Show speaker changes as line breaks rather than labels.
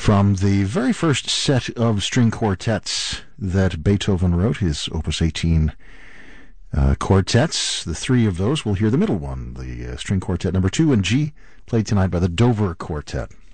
From the very first set of string quartets that Beethoven wrote, his Opus 18 quartets, the three of those, we'll hear the middle one, the string quartet number 2 in G, played tonight by the Dover Quartet.